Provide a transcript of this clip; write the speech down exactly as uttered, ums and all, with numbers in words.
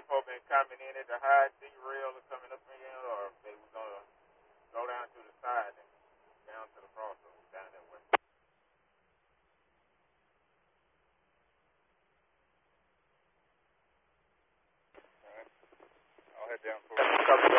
folk been coming in at the high C rail or coming up in, or if they were gonna go down to the side and down to the crossover down that way. All right. I'll head down for